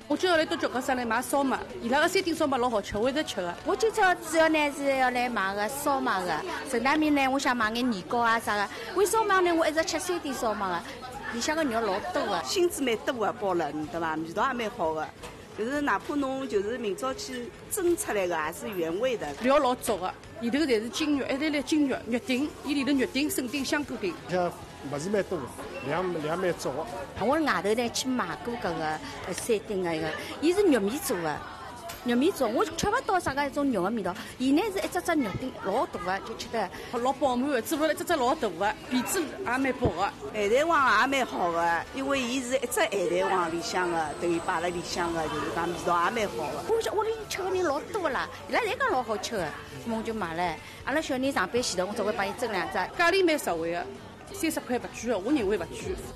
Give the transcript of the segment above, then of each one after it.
我今朝来到脚高山来买烧麦，伊拉个山顶烧麦老好吃，我一直吃的。 我今朝主要呢是要来买个烧麦的，顺带面呢，我想买眼年糕啊啥的。为烧麦呢，我一直吃山顶烧麦的，里向个肉老多的， 心子蛮多的，包了，对伐？味道也蛮好的。就是哪怕侬就是明朝去蒸出来的，也是原味的。 料老足的，里头侪是筋肉，一袋袋筋肉，肉丁，伊里头肉丁、笋丁、香菇丁。 像物事蛮多的，量蛮足的。 我外头呢去买过搿个山顶的一个，伊是玉米做的。肉米做，我吃不到啥个一种肉的味道。伊呢是一只肉丁老大的，就吃得老饱满的，做出来一只老大的，皮子也蛮薄的。 海带黄也蛮好的，因为伊是一只海带黄里向的，等于摆辣里向的，就是讲味道也蛮好的。 我屋里吃的人老多啦，伊拉侪讲老好吃的，咾我就买了。阿拉小人上班前头，我只会帮伊蒸两只。 价钿蛮实惠的，30块不贵的，我认为不贵。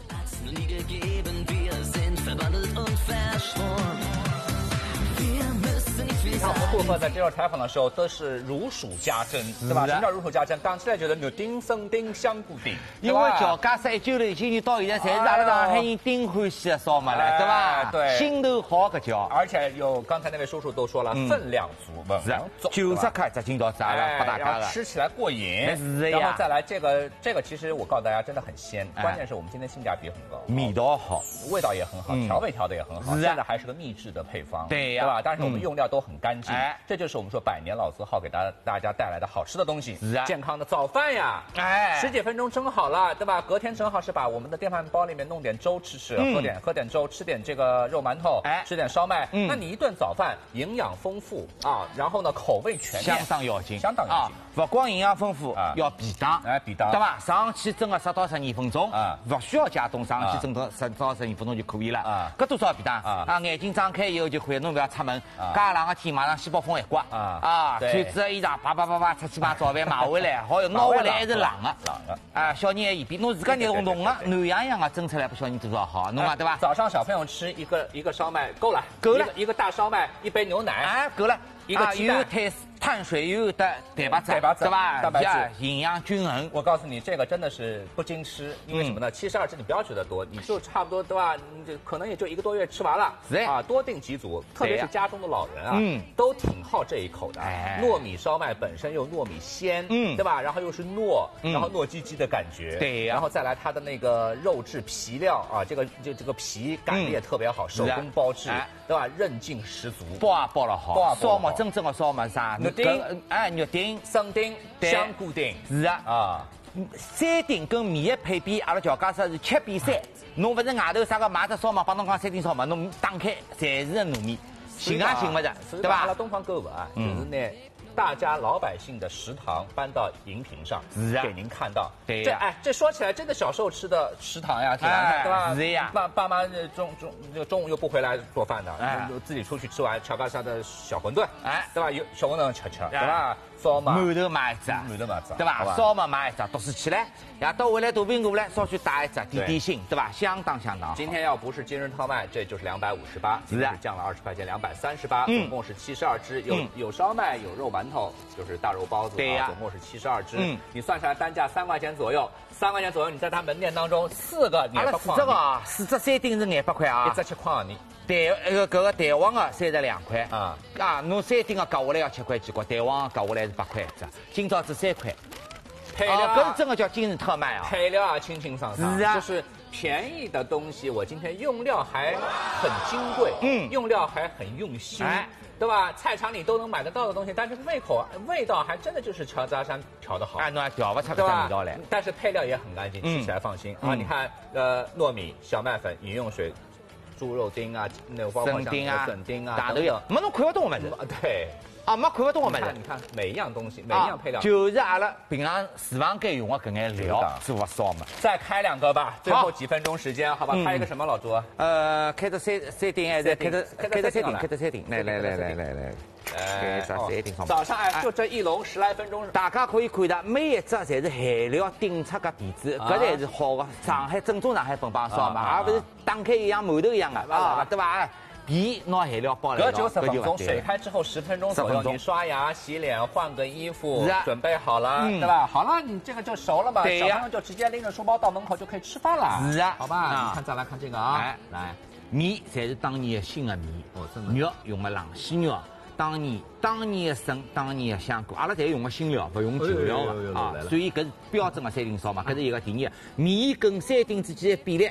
你看我们顾客在接受采访的时候都是如数家珍，对吧？什么叫如数家珍？讲起来觉得肉丁、笋丁、香菇丁， 因为乔家山1967年到现在，侪是阿拉上海人顶欢喜的烧麦了，对吧？ 对， 心头好搿叫。 而且有刚才那位叔叔都说了，分量足，分量重 ，90块一斤到啥了，不大家的， 吃起来过瘾。 是呀。 然后再来这个，其实我告诉大家真的很鲜，关键是我们今天性价比很高， 味道好， 味道也很好，调味调的也很好，现在还是个秘制的配方， 对呀， 对吧？但是我们用料都很干净，这就是我们说百年老字号给大家带来的好吃的东西，健康的早饭呀，10几分钟蒸好了，对吧？隔天正好是把我们的电饭煲里面弄点粥吃，喝点粥，吃点这个肉馒头，吃点烧麦，那你一顿早饭营养丰富啊，然后呢口味全面， 相当要紧，不光营养丰富，要便当， 便当， 对吧？上去蒸个10到12分钟，不需要加冻，上去蒸到10到12分钟就可以了，搿多少便当？眼睛张开以后就可以，侬不要出门，介冷个天马上西北风一刮，穿着衣裳啪出去买早饭买回来，好拿回来还是冷的，小人还嫌侬自家弄个暖洋洋的蒸出来，不小人多少好，侬讲对吧？ 早上小朋友吃一个烧麦够了，一个大烧麦，一杯牛奶， 够了， 一个鸡蛋。 碳水又有蛋白质，对吧？ 蛋白质， 营养均衡。 我告诉你，这个真的是不经吃，因为什么呢？72只你不要觉得多，你就差不多对吧？你就可能也就1个多月吃完了，多订几组，特别是家中的老人啊，都挺好这一口的。糯米烧麦本身又糯米鲜，对吧？然后又是糯，然后糯叽叽的感觉， 对， 然后再来它的那个肉质皮料啊，这个皮擀的也特别好，手工包制，对吧？韧劲十足， 包了好，烧麦真正的烧麦啥？肉丁、 笋丁、香菇丁， 是山丁跟米的配比，阿拉乔家山是7比3。侬不是外头啥个买只烧麦，帮侬讲山丁烧麦，侬打开侪是糯米，寻也寻不着，对吧？ 阿拉东方购物啊，就是呢。大家老百姓的食堂搬到荧屏上，给您看到。 对呀，这说起来真的小时候吃的食堂呀，对吧？ 是呀。 爸妈中午又不回来做饭的，自己出去吃完乔家山的小馄饨，对吧？有小馄饨吃，对吧？烧麦、 馒头买一只，对吧？烧麦买一只，读书起来，夜到回来肚皮饿了，稍许打一只，点心，对吧？相当好。 今天要不是今日特卖，这就是258，今天是降了20块钱，238，总共是72只，有烧麦，有肉馒头，就是大肉包子，对呀，总共是72只，你算下来单价3块钱左右，3块钱左右，你在他门店当中4个眼巴块 ，4只山丁是眼巴块啊， 一只7块呢。 搿个蛋黄的32块侬山丁的割下来要7块几角，蛋黄割下来是8块一只，今朝只3块。 配料搿是真的叫今日特卖啊！ 配料啊，清清爽爽， 是啊， 就是便宜的东西，我今天用料还很金贵，用料还很用心，对吧？菜场里都能买得到的东西，但是味道还真的就是乔家山调得好， 侬还调不出这味道来。 但是配料也很干净，吃起来放心啊！你看，糯米、小麦粉、饮用水。猪肉丁啊，那包括像笋丁啊， 大都有。没侬看不懂么子？ 对， 没看不懂么子。 你看每一样东西，每一样配料， 就是阿拉平常厨房间用的搿眼料做烧嘛。 再开2个吧，最后几分钟时间，好吧？开一个什么，老朱？ 开着山丁还是开着山丁？来。 早上就这一笼10来分钟， 大家可以看到每一只侪是海料顶出个皮子，搿才是好的上海正宗上海本帮烧嘛，而不是打开一样馒头一样的对吧？皮拿海料包来， 隔90分钟，水开之后10分钟左右，你刷牙、洗脸、换个衣服，准备好了，对吧？好了，你这个就熟了嘛，小朋友就直接拎着书包到门口就可以吃饭了， 是啊， 好吧？你看再来看这个啊，来。 面才是当年的新的面。哦，真的。肉用的狼息肉，当年的笋，当年的香菇，阿拉侪用的新料，不用旧料的啊。所以搿是标准的三丁烧嘛，搿是一个定义。面跟三丁之间的比例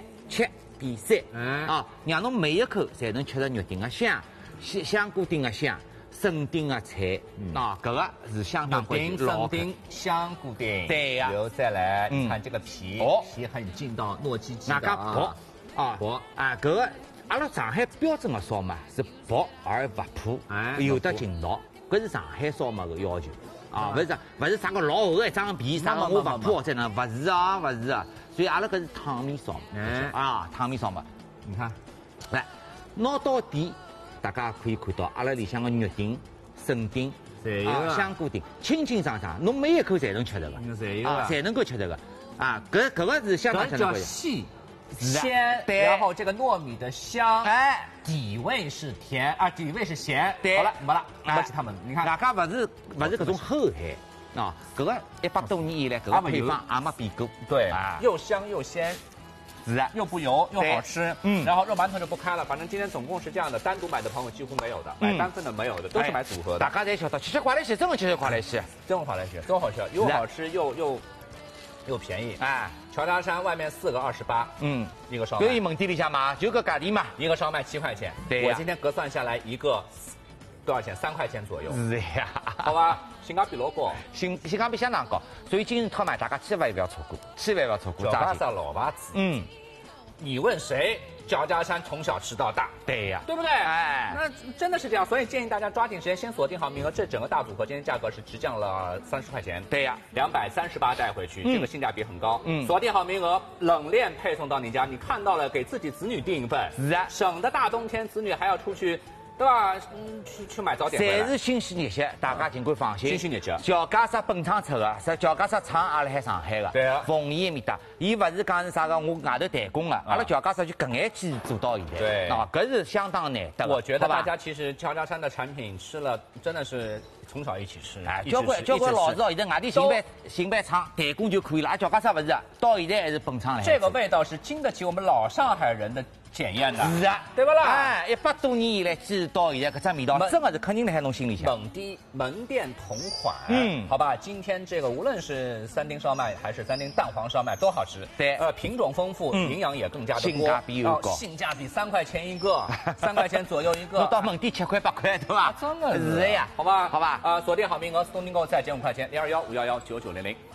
7:3啊，让侬每一口才能吃到肉丁的香，香菇丁的香。生丁的菜，那搿个是相当关键。 生丁、香菇丁， 对呀。 然后再来，你看这个皮，皮很劲道，糯叽叽的。 那个薄啊，薄啊，搿个阿拉上海标准的烧麦是薄而不破，有的劲道，搿是上海烧麦的要求啊，勿是啥个老厚的一张皮，啥个我不破在那，勿是啊，所以阿拉搿是汤面烧麦，汤面烧麦，你看，来拿到底。大家可以看到，阿拉里向的肉丁、笋丁、香菇丁，清清爽爽，侬每一口才能吃得个，才能够吃得个，搿个是相当叫细鲜，然后这个糯米的香，底味是甜底味是咸，好了没了，没其他们，你看， 大家勿是搿种后海搿个100多年以来，搿个配方也没变过， 对，又香又鲜。 是啊， 又不油又好吃，然后肉馒头就不开了。反正今天总共是这样的，单独买的朋友几乎没有的，买单份的没有的，都是买组合的。 大家侪晓得，7块来些，真的7块来些， 真好来些，真好吃，又好吃又便宜。乔家山外面4个28，一个烧麦。 所以门店里向嘛，就个价钿嘛， 一个烧麦7块钱。对，我今天核算下来一个多少钱？3块钱左右。 是呀， 好吧，性价比老高， 性价比相当高。所以今日特卖大家千万不要错过，千万不要错过。 乔家山老牌子，你问谁？乔家山从小吃到大， 对呀， 对不对？那真的是这样，所以建议大家抓紧时间，先锁定好名额。这整个大组合今天价格是直降了30块钱， 对呀 ，238带回去，这个性价比很高。锁定好名额，冷链配送到你家，你看到了，给自己子女订一份， 是啊， 省得大冬天子女还要出去。对吧？去买早点。 侪是新鲜热血，大家尽管放心。 新鲜热血。 乔家沙本厂出的，是乔家沙厂也辣海上海的。 对啊。 凤仪埃面搭，伊勿是讲是啥个我外头代工的，阿拉乔家沙就搿眼机做到现在。 对。 搿是相当难得。 我觉得大家其实乔家山的产品吃了，真的是从小一起吃。 交关老字号，现在外地新办厂代工就可以了，乔家沙勿是，到现在还是本厂来。 这个味道是经得起我们老上海人的检验的， 是啊， 对不啦 ？100多年以来坚持到现在，搿只味道真的是肯定辣海侬心里向。 门店同款，好吧。今天这个无论是3丁烧麦还是3丁蛋黄烧麦都好吃， 对， 品种丰富，营养也更加的多， 性价比又高， 性价比3块钱一个，3块钱左右一个。 侬到门店7块8块，对吧？ 真的是呀， 好吧， 好吧。 锁定好名额，松丁购再减5块钱，021-511-9900。